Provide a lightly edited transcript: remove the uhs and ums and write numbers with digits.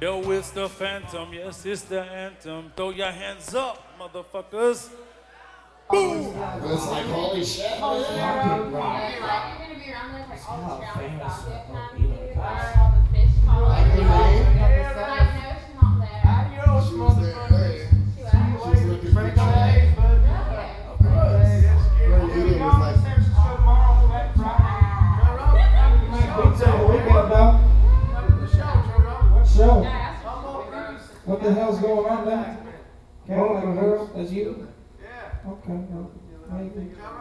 Yo, it's the Phantom. Yes, it's the anthem. Throw your hands up, motherfuckers. Boom! It's like, holy shit. You're gonna be around there like all the ground basket time, all the fish calls. Like, no, she's not there. She was there. Hey, She was. she was looking for Chad. Show. What the hell's going on there? Carolina girl, that's you? Yeah. Okay, well, maybe.